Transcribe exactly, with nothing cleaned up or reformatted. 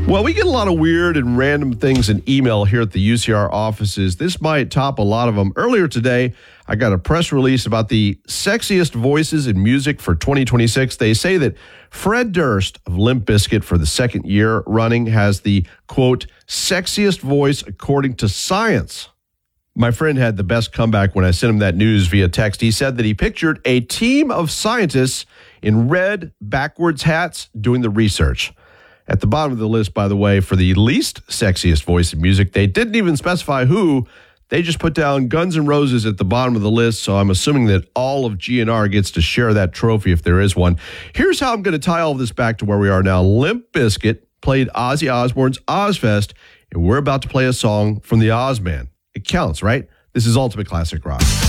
Well, we get a lot of weird and random things in email here at the U C R offices. This might top a lot of them. Earlier today, I got a press release about the sexiest voices in music for twenty twenty-six. They say that Fred Durst of Limp Bizkit for the second year running has the, quote, sexiest voice according to science. My friend had the best comeback when I sent him that news via text. He said that he pictured a team of scientists in red backwards hats doing the research. At the bottom of the list, by the way, for the least sexiest voice in music, they didn't even specify who. They just put down Guns N' Roses at the bottom of the list, so I'm assuming that all of G N R gets to share that trophy if there is one. Here's how I'm going to tie all of this back to where we are now. Limp Bizkit played Ozzy Osbourne's Ozzfest, and we're about to play a song from the Ozman. It counts, right? This is Ultimate Classic Rock.